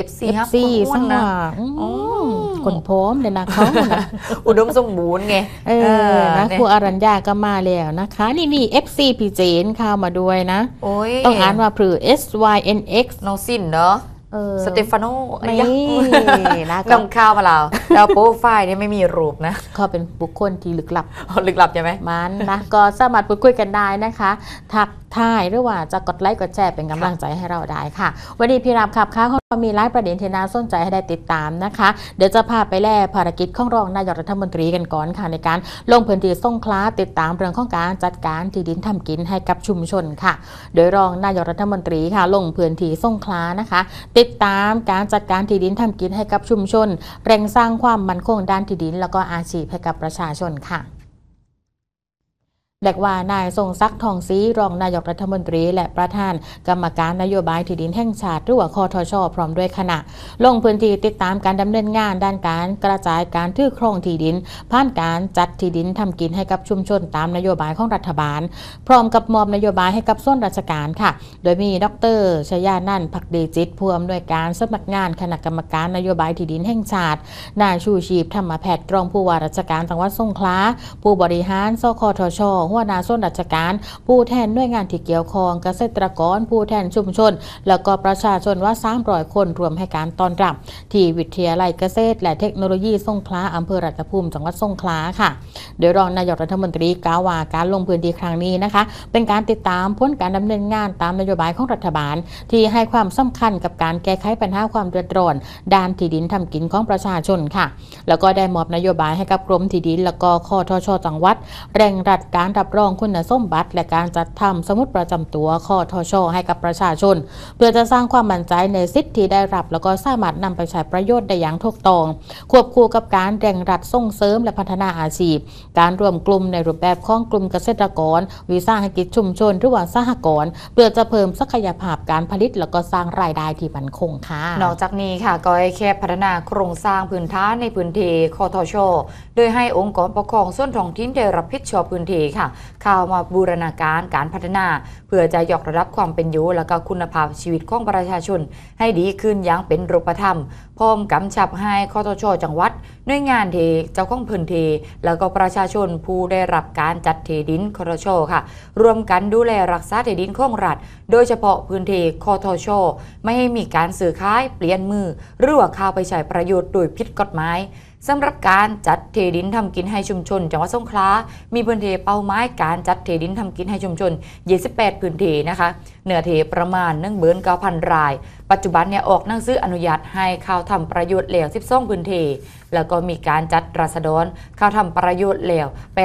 FC ครับคนอ้วนนะคนพร้อมเลยนะเขานะอุดมสมบูรณ์ไงนะครูอรัญญาก็มาแล้วนะคะนี่ FC พี่เจนเข้ามาด้วยนะต้องอ่านว่าพรือ SYNX น้องสินเนาะสเตฟานโนนี่นะนำข้าวมาแล้วโปรไฟล์นี่ไม่มีรูปนะเขาเป็นบุคคลที่ลึกลับใช่ไหมมันนะก็สามารถพูดคุยกันได้นะคะทักทายหรือว่าจะกดไลค์กดแชร์เป็นกำลังใจให้เราได้ค่ะวันนี้พี่รามขับค้าเขามีหลายประเด็นที่น่าสนใจให้ได้ติดตามนะคะเดี๋ยวจะพาไปแล่ภารกิจของรองนายกรัฐมนตรีกันก่อนค่ะในการลงพื้นที่สงขลาติดตามเรื่องของการจัดการที่ดินทำกินให้กับชุมชนค่ะโดยรองนายกรัฐมนตรีค่ะลงพื้นที่สงขลานะคะติดตามการจัดการที่ดินทำกินให้กับชุมชนเร่งสร้างความมั่นคงด้านที่ดินแล้วก็อาชีพให้กับประชาชนค่ะเด็กว่านายทรงศักดิ์ทองศรีรองนายกรัฐมนตรีและประธานกรรมการนโยบายที่ดินแห่งชาติหรือว่าคทช.พร้อมด้วยคณะลงพื้นที่ติดตามการดำเนินงานด้านการกระจายการถือครองที่ดินผ่านการจัดที่ดินทำกินให้กับชุมชนตามนโยบายของรัฐบาลพร้อมกับมอบนโยบายให้กับส่วนราชการค่ะโดยมีดร.ชยานันท์ภักดีจิตผู้อำนวยการสำนักงานคณะกรรมการนโยบายที่ดินแห่งชาตินายชูชีพธรรมแพทย์รองผู้ว่าราชการจังหวัดสงขลาผู้บริหารสคทช.หัวหน้าส่วนราชการผู้แทนหน่วยงานที่เกี่ยวข้องเกษตรกรผู้แทนชุมชนแล้วก็ประชาชนว่า300 คนรวมให้การต้อนรับที่วิทยาลัยเกษตรและเทคโนโลยีสงขลาอำเภอรัตภูมิจังหวัดสงขลาค่ะโดยรองนายกรัฐมนตรีกล่าวว่าการลงพื้นที่ครั้งนี้นะคะเป็นการติดตามผลการดำเนินงานตามนโยบายของรัฐบาลที่ให้ความสำคัญกับการแก้ไขปัญหาความเดือดร้อนด้านที่ดินทำกินของประชาชนค่ะแล้วก็ได้มอบนโยบายให้กับกรมที่ดินแล้วก็คทช.จังหวัดเร่งรัดการรับรองคุณสมบัติและการจัดทำสมุดประจำตัวคทช.ให้กับประชาชนเพื่อจะสร้างความมั่นใจในสิทธิที่ได้รับแล้วก็สามารถนำไปใช้ประโยชน์ได้อย่างถูกต้องควบคู่กับการเร่งรัดส่งเสริมและพัฒนาอาชีพการรวมกลุ่มในรูปแบบของกลุ่มเกษตรกรวิสาหกิจชุมชนหรือว่าสหกรณ์เพื่อจะเพิ่มศักยภาพการผลิตแล้วก็สร้างรายได้ที่มั่นคงค่ะนอกจากนี้ค่ะก็ให้แค่พัฒนาโครงสร้างพื้นฐานในพื้นที่คทช.โดยให้องค์กรปกครองส่วนท้องถิ่นได้รับผิดชอบพื้นที่ค่ะเข้ามาบูรณาการพัฒนาเพื่อจะยกระดับความเป็นอยู่และก็คุณภาพชีวิตของประชาชนให้ดีขึ้นอย่างเป็นรูปธรรมพร้อมกำชับให้คทช.จังหวัดหน่วยงานที่เจ้าของพื้นที่แล้วก็ประชาชนผู้ได้รับการจัดที่ดินคทช.ค่ะรวมกันดูแลรักษาที่ดินของรัฐโดยเฉพาะพื้นที่คทช.ไม่ให้มีการซื้อขายเปลี่ยนมือหรือว่าเข้าไปใช้ประโยชน์โดยผิดกฎหมายสำหรับการจัดที่ดินทำกินให้ชุมชนจังหวัดสงขลามีพื้นที่เป้าหมายการจัดที่ดินทำกินให้ชุมชน28พื้นที่นะคะเนื้อที่ประมาณ19,000 รายปัจจุบันเนี่ยออกหนังสืออนุญาตให้เข้าทำประโยชน์แล้ว12พื้นที่แล้วก็มีการจัดราษฎรเข้าทำประโยชน์แล้ว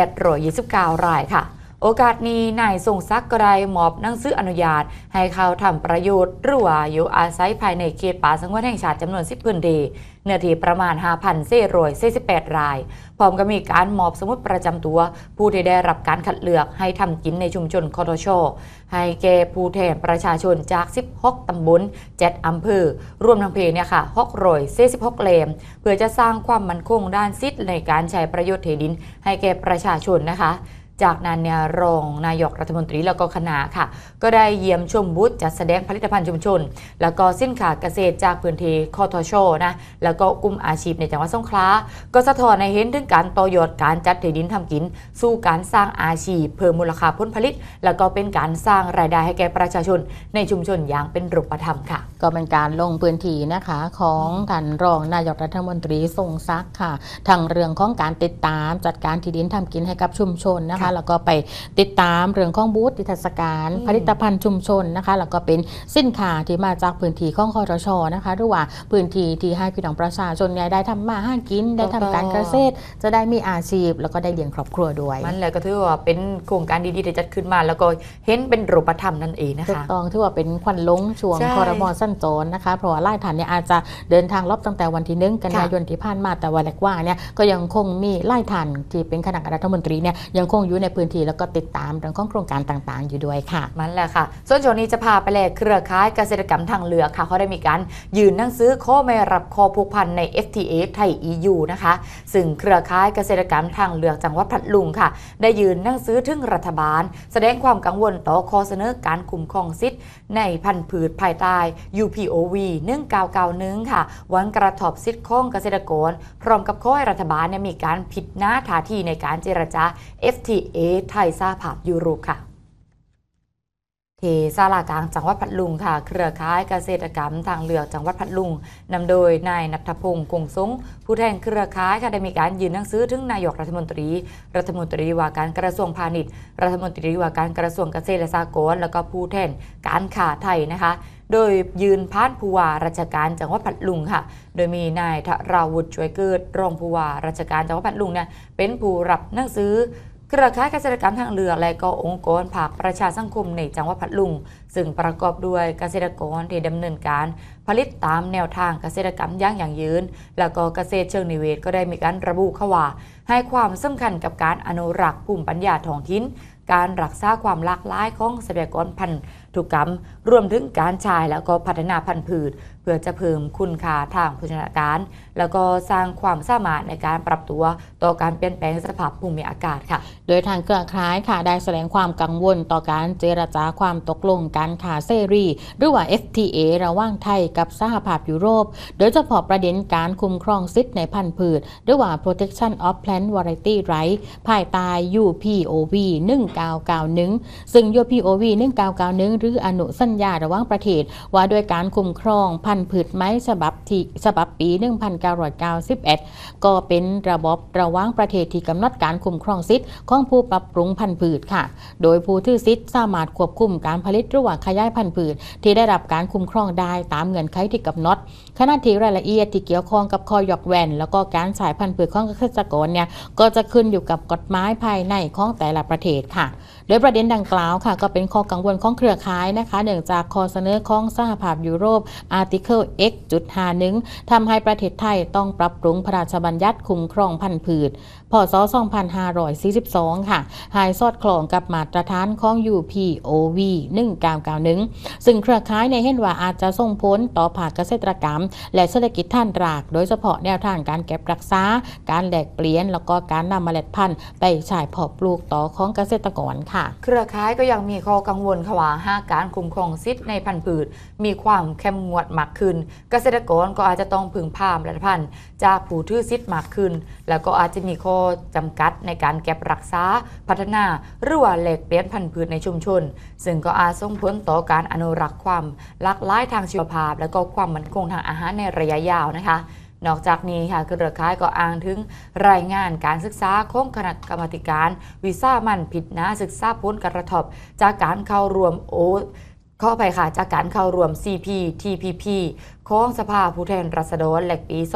829 รายค่ะโอกาสนี้นายทรงศักดิ์ก็ได้มอบหนังสืออนุญาตให้เขาทำประโยชน์หรือว่าอยู่อาศัยภายในเขตป่าสงวนแห่งชาติจำนวน10พื้นที่เนื้อที่ประมาณ 5,448 รายพร้อมกับมีการมอบสมุดประจำตัวผู้ที่ได้รับการคัดเลือกให้ทำกินในชุมชนคทช.ให้แก่ผู้แทนประชาชนจาก16ตำบล7อำเภอรวมทั้งเพเนี่ยค่ะ646เลมเพื่อจะสร้างความมั่นคงด้านสิทธิในการใช้ประโยชน์ที่ดินให้แก่ประชาชนนะคะจากนั้นเนี่ยรองนายกรัฐมนตรีแล้วก็คณะค่ะก็ได้เยี่ยมชมบูธจัดแสดงผลิตภัณฑ์ชุมชนแล้วก็สินค้าเกษตรจากพื้นที่คทช.นะแล้วก็กลุ่มอาชีพในจังหวัดสงขลาก็สะท้อนให้เห็นถึงการต่อยอดการจัดที่ดินทำกินสู่การสร้างอาชีพเพิ่มมูลค่าผลผลิตแล้วก็เป็นการสร้างรายได้ให้แก่ประชาชนในชุมชนอย่างเป็นรูปธรรมค่ะก็เป็นการลงพื้นที่นะคะของท่านรองนายกรัฐมนตรีทรงศักดิ์ค่ะทางเรื่องของการติดตามจัดการที่ดินทำกินให้กับชุมชนนะคะแล้วก็ไปติดตามเรื่องของบูธนิทรรศการผลิตภัณฑ์ชุมชนนะคะแล้วก็เป็นสินค้าที่มาจากพื้นที่ของคทช.นะคะหรือว่าพื้นที่ที่ให้พี่น้องประชาชนได้ทำมาหากินได้ทำการเกษตรจะได้มีอาชีพแล้วก็ได้เลี้ยงครอบครัวด้วยมันแหละก็ถือว่าเป็นโครงการดีๆที่จัดขึ้นมาแล้วก็เห็นเป็นรูปธรรมนั่นเองนะคะถูกต้องถือว่าเป็นควันลงช่วงครม.สั้นโจรนะคะเพราะว่าหลายท่านเนี่ยอาจจะเดินทางรอบตั้งแต่วันที่1 กันยายนที่ผ่านมาแต่วันแรกว่าเนี่ยก็ยังคงมีหลายท่านที่เป็นคณะรัฐมนตรีเนี่ยยังคงอยู่อยู่ในพื้นที่แล้วก็ติดตามเรื่องของโครงการต่างๆอยู่ด้วยค่ะมันแหละค่ะส่วนช่วงนี้จะพาไปแลกเครือข่ายเกษตรกรรมทางเลือกค่ะเขาได้มีการยื่นหนังสือข้อไม่รับข้อผูกพันใน FTA ไทย EU นะคะซึ่งเครือข่ายเกษตรกรรมทางเลือกจังหวัดพัทลุงค่ะได้ยื่นหนังสือถึงรัฐบาลแสดงความกังวลต่อข้อเสนอการคุ้มครองสิทธิ์ในพันธุ์พืชภายใต้ UPOV 1991ค่ะวันกระทบสิทธิ์ของเกษตรกรพร้อมกับข้อให้รัฐบาลมีการผิดหน้าท่าทีในการเจรจา FTA ไทยสหภาพยุโรปค่ะที่ศาลากลางจังหวัดพัทลุงค่ะเครือข่ายเกษตรกรรมทางเลือกจังหวัดพัทลุงนำโดยนายณัฐพงศ์คงสงผู้แทนเครือข่ายค่ะได้มีการยื่นหนังสือถึงนายกรัฐมนตรีว่าการกระทรวงพาณิชย์รัฐมนตรีว่าการกระทรวงเกษตรและสหกรณ์แล้วก็ผู้แทนการค้าไทยนะคะโดยยืนผ่านผู้ว่าราชการจังหวัดพัทลุงค่ะโดยมีนายธราวุฒิช่วยเกิดรองผู้ว่าราชการจังหวัดพัทลุงเนี่ยเป็นผู้รับหนังสือเครือข่ายเกษตรกรรมทางเลือกและก็องค์กรภาคประชาสังคมในจังหวัดพัทลุงซึ่งประกอบด้วยเกษตรกรที่ดำเนินการผลิตตามแนวทางเกษตรกรรมยั่งยืนแล้วก็เกษตรเชิงนิเวศก็ได้มีการระบุเข้าว่าให้ความสำคัญกับการอนุรักษ์ภูมิปัญญาท้องถิ่นการรักษาความหลากหลายของทรัพยากรพันธุกรรมรวมถึงการใช้แล้วก็พัฒนาพันธุ์พืชเพื่อจะเพิ่มคุณค่าทางโภชนาการแล้วก็สร้างความสามารถในการปรับตัวต่อการเปลี่ยนแปลงสภาพภูมิอากาศค่ะโดยทางเครือข่ายค่ะได้แสดงความกังวลต่อการเจรจาความตกลงการค้าเสรีหรือว่า FTA ระหว่างไทยกับสหภาพยุโรปโดยเฉพาะประเด็นการคุ้มครองสิทธิในพันธุ์พืชหรือว่า Protection of Plant Variety Rights ภายใต้ UPOV 1991ซึ่ง UPOV 1991หรืออนุสัญญาระหว่างประเทศว่าด้วยการคุ้มครองพันธุ์พืชไม้ฉบับปี 1991 ก็เป็นระบบระหว่างประเทศที่กำหนดการคุ้มครองสิทธิของผู้ปรับปรุงพันธุ์พืชค่ะโดยผู้ถือสิทธิ์สามารถควบคุมการผลิตหรือว่าขยายพันธุ์พืชที่ได้รับการคุ้มครองได้ตามเงื่อนไขที่กำหนดขณะที่รายละเอียดที่เกี่ยวข้องกับข้อยกเว้นแล้วก็การใช้พันธุ์พืชของเกษตรกรเนี่ยก็จะขึ้นอยู่กับกฎหมายภายในของแต่ละประเทศค่ะโดยประเด็นดังกล่าวค่ะก็เป็นข้อกังวลของเครือข่ายนะคะเนื่องจากข้อเสนอของสหภาพยุโรป Article X.51 ทำให้ประเทศไทยต้องปรับปรุงพระราชบัญญัติคุ้มครองพันธุ์พืชพ.ศ. 2542 ค่ะให้สอดคล้องกับมาตรฐานของ UPOV 1991ซึ่งเครือข่ายในเห็นว่าอาจจะส่งผลต่อภาคเกษตรกรรมและเศรษฐกิจฐานรากโดยเฉพาะแนวทางการเก็บรักษาการแลกเปลี่ยนแล้วก็การนำเมล็ดพันธุ์ไปใช้เพาะปลูกต่อของเกษตรกรค่ะเครือข่ายก็ยังมีข้อกังวลค่ะว่าหากการคุ้มครองสิทธิในพันธุ์พืชมีความเข้มงวดมากขึ้นเกษตรกรก็อาจจะต้องพึ่งพาเมล็ดพันธุ์จากผู้ถือสิทธิ์มากขึ้นแล้วก็อาจจะมีข้อจำกัดในการเก็บรักษาพัฒนาหรือว่าแลกเปลี่ยนพันธุ์พืชในชุมชนซึ่งก็อาจส่งผลต่อการอนุรักษ์ความหลากหลายทางชีวภาพและก็ความมั่นคงทางอาหารในระยะยาวนะคะนอกจากนี้ค่ะเครือข่ายก็อ้างถึงรายงานการศึกษาของคณะกรรมาการวิสามัญพิจารณาศึกษาผลกระทบจากการเข้าร่วมจากการเข้าร่วม CPTPP ของสภาผู้แทนราษฎรและปี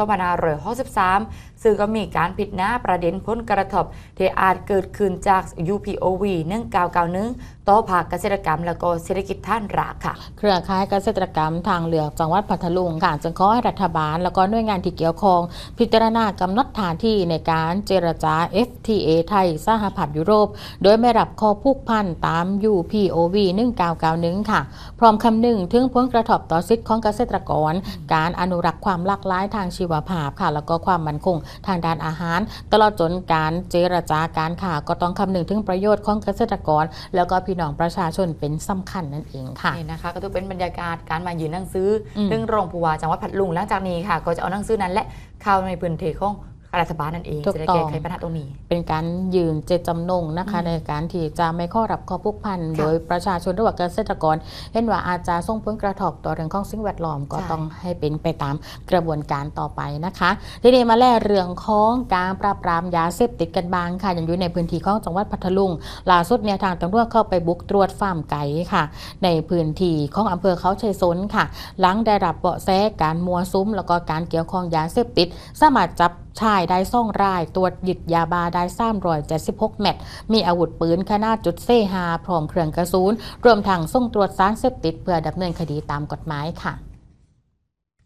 2563ซึ่งก็มีการพิจารณาประเด็นผลกระทบที่อาจเกิดขึ้นจาก UPOV 1991ต่อภาคเกษตรกรรมและก็เศรษฐกิจฐานรากค่ะเครือข่ายเกษตรกรรมทางเลือกจังหวัดพัทลุงค่ะจึงขอให้รัฐบาลและก็หน่วยงานที่เกี่ยวข้องพิจารณากำหนดฐานที่ในการเจรจา FTA ไทยสหภาพยุโรปโดยไม่รับข้อผูกพันตาม UPOV 1991ค่ะพร้อมคำนึงถึงผลกระทบต่อสิทธิของเกษตรกรการอนุรักษ์ความหลากหลายทางชีวภาพค่ะแล้วก็ความมั่นคงทางด้านอาหารตลอดจนการเจรจาการค้าก็ต้องคำนึงถึงประโยชน์ของเกษตรกรแล้วก็พี่น้องประชาชนเป็นสำคัญนั่นเองค่ะนี่นะคะก็ถือเป็นบรรยากาศการมายืนหนังสือเรื่องรองผู้ว่าจังหวัดพัทลุงหลังจากนี้ค่ะก็จะเอาหนังสือนั้นและเข้าในพื้นที่ของรัฐบาลนั่นเองจะได้แก้ไขปัญหาตรงนี้เป็นการยืนเจตจำนงนะคะในการที่จะไม่ข้อรับข้อผูกพันโดยประชาชนหรือว่าเกษตรกรเห็นว่าอาจจะส่งผลกระทบต่อเรื่องของสิ่งแวดล้อมก็ต้องให้เป็นไปตามกระบวนการต่อไปนะคะทีนี้มาแล่เรื่องของการปราบปรามยาเสพติดกันบ้างค่ะอย่างอยู่ในพื้นที่ของจังหวัดพัทลุงล่าสุดเนี่ยทางตำรวจเข้าไปบุกตรวจฟาร์มไก่ค่ะในพื้นที่ของอำเภอเขาชัยสนค่ะหลังได้รับเบาะแสการมัวซุ้มแล้วก็การเกี่ยวข้องยาเสพติดสามารถจับชายได้2 รายตรวจยึดยาบ้าได้376 เม็ดมีอาวุธปืนขนาด.45พร้อมเครื่องกระสุนรวมทั้งส่งตรวจสารเสพติดเพื่อดำเนินคดีตามกฎหมายค่ะ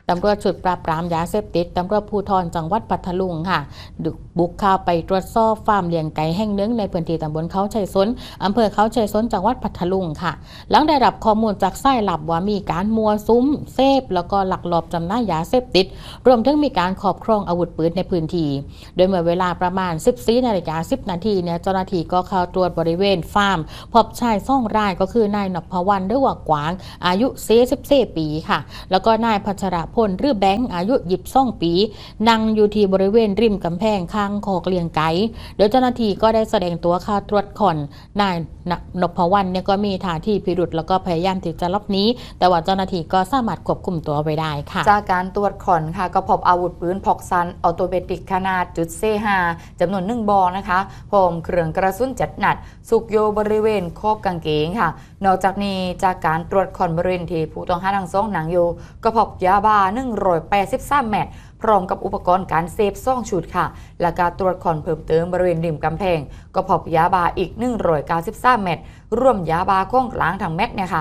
ตำรวจชุดปราบปรามยาเสพติดตำรวจภูธรจังหวัดพัทลุงค่ะบุกเข้าไปตรวจสอบฟาร์มเลี้ยงไก่แห่งหนึ่งในพื้นที่ตำบลเขาชัยสนอำเภอเขาชัยสนจังหวัดพัทลุงค่ะหลังได้รับข้อมูลจากสายลับว่ามีการมัวซุ้มเสพแล้วก็ลักลอบจำหน่ายยาเสพติดรวมถึงมีการครอบครองอาวุธปืนในพื้นที่โดยเมื่อเวลาประมาณ 14:10 นาทีเนี่ยเจ้าหน้าที่ก็เข้าตรวจบริเวณฟาร์มพบชาย2 รายก็คือนายนพวรรณหรือว่ากวางอายุ44 ปีค่ะแล้วก็นายพัชรพลหรือแบงค์อายุ22 ปีนั่งอยู่ที่บริเวณริมกำแพงข้างคอกเลี้ยงไก่โดยเจ้าหน้าที่ก็ได้แสดงตัวเข้าตรวจค้นนายนพวรรณเนี่ยก็มีท่าทีพิรุธแล้วก็พยายามที่จะหลบหนีแต่ว่าเจ้าหน้าที่ก็สามารถควบคุมตัวไว้ได้ค่ะจากการตรวจค้นค่ะก็พบอาวุธปืนพกสั้นออโตเมติกขนาด.45จำนวน1 บอนะคะพร้อมเครื่องกระสุน7 นัดสุกโยบริเวณขอบกางเกงค่ะนอกจากนี้จากการตรวจค้นบริเวณที่ผู้ต้องหาทั้ง2หนังอยู่ก็พบยาบ้า183 เม็ดพร้อมกับอุปกรณ์การเสพ2 ชุดค่ะและการตรวจค้นเพิ่มเติมบริเวณริมกำแพงก็พบยาบ้าอีก193 เม็ดรวมยาบ้าของกลางทั้งแม็กเนี่ยค่ะ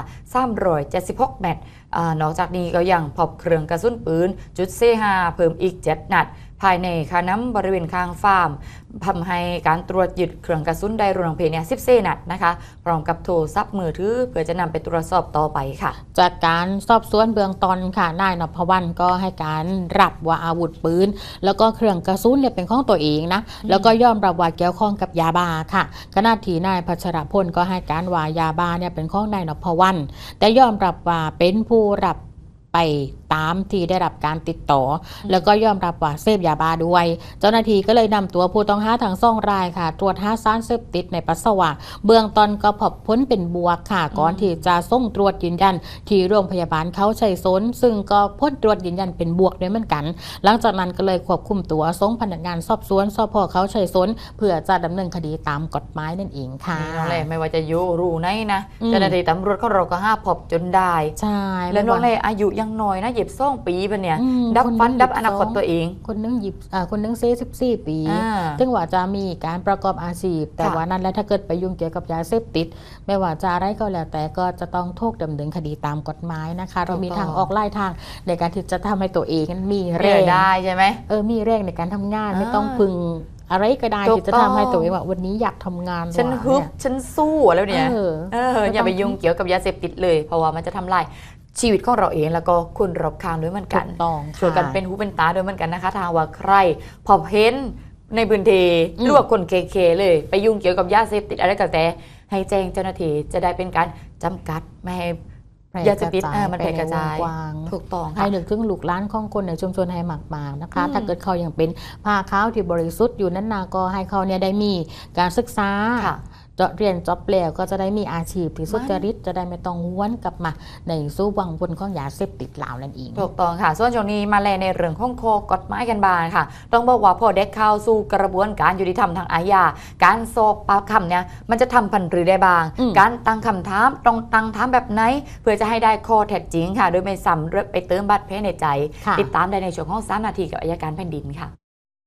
376 เม็ดนอกจากนี้ก็ยังพบเครื่องกระสุนปืน.45เพิ่มอีก7 นัดภายในคาน้ำบริเวณข้างฟาร์มทำให้การตรวจยึดเครื่องกระสุนได้รวมเพเนี่ย14 นัดนะคะพร้อมกับโทรศัพท์มือถือเพื่อจะนำไปตรวจสอบต่อไปค่ะจากการสอบสวนเบื้องต้นค่ะนายนพวรรณก็ให้การรับว่าอาวุธปืนแล้วก็เครื่องกระสุนเนี่ยเป็นของตัวเองนะแล้วก็ยอมรับว่าเกี่ยวข้องกับยาบ้าค่ะขณะที่นายพัชรพลก็ให้การว่ายาบ้าเนี่ยเป็นของนายนพวรรณแต่ยอมรับว่าเป็นผู้รับไปตามที่ได้รับการติดต่อแล้วก็ยอมรับว่าเสพยาบ้าด้วยเจ้าหน้าที่ก็เลยนำตัวผู้ต้องหาทั้ง2 รายค่ะตรวจหาสารเสพติดในปัสสาวะเบื้องต้นก็พบผลเป็นบวกค่ะก่อนที่จะส่งตรวจยืนยันที่โรงพยาบาลเขาชัยสนซึ่งก็ผลตรวจยืนยันเป็นบวกด้วยเหมือนกันหลังจากนั้นก็เลยควบคุมตัวส่งพนักงานสอบสวนสพเขาชัยสนเพื่อจะดำเนินคดีตามกฎหมายนั่นเองค่ะน้องเล่ไม่ว่าจะอยู่รู้ไหนนะเจ้าหน้าที่ตำรวจเขาเราก็พบจนได้ใช่แล้วน้องเล่อายุยังน้อยนะ2 ปีเป็นเนี่ยดับฟันดับอนาคตตัวเองคนนึง44 ปีถึงว่าจะมีการประกอบอาชีพแต่ว่านั้นแล้วถ้าเกิดไปยุ่งเกี่ยวกับยาเสพติดไม่ว่าจะอะไรก็แล้วแต่ก็จะต้องถูกดำเนินคดีตามกฎหมายนะคะเรามีทางออกไล่ทางในการที่จะทำให้ตัวเองมีแรงได้ใช่ไหมมีแรงในการทำงานไม่ต้องพึงอะไรก็ได้ที่จะทำให้ตัวเองว่าวันนี้อยากทำงานฉันฮึบฉันสู้แล้วเนี่ยอย่าไปยุ่งเกี่ยวกับยาเสพติดเลยเพราะว่ามันจะทำลายชีวิตของเราเองแล้วก็คนรอบข้างด้วยเหมือนกันช่วยกันเป็นหูเป็นตาด้วยเหมือนกันนะคะถ้าว่าใครพบเห็นในพื้นที่หรือว่าคนเคเลยไปยุ่งเกี่ยวกับยาเสพติดอะไรก็แต่ให้แจ้งเจ้าหน้าที่จะได้เป็นการจำกัดไม่ให้ยาเสพติดมันแพร่กระจายถูกต้องให้นึกถึงลูกหลานของคนในชุมชนให้มากๆนะคะถ้าเกิดเขายังเป็นผ้าขาวที่บริสุทธิ์อยู่นั้นนาก็ให้เขาเนี่ยได้มีการศึกษาเรียนจบแล้วก็จะได้มีอาชีพที่สุจริตจะได้ไม่ต้องวนกลับมาในสู้วังวนของยาเสพติดเหล่านั้นเองถูกต้องค่ะส่วนช่วงนี้มาแลในเรื่องของข้อกฎหมายกันบ้างค่ะต้องบอกว่าพอเด็กเข้าสู่กระบวนการยุติธรรมทางอาญาการสอบปากคำเนี่ยมันจะทำพันหรือได้บ้างการตั้งคำถามต้องตั้งถามแบบไหนเพื่อจะให้ได้ข้อเท็จจริงค่ะโดยไม่ซ้ำไปเติมบาดแผลในใจติดตามได้ในช่วงของ3 นาทีกับอัยการแผ่นดินค่ะ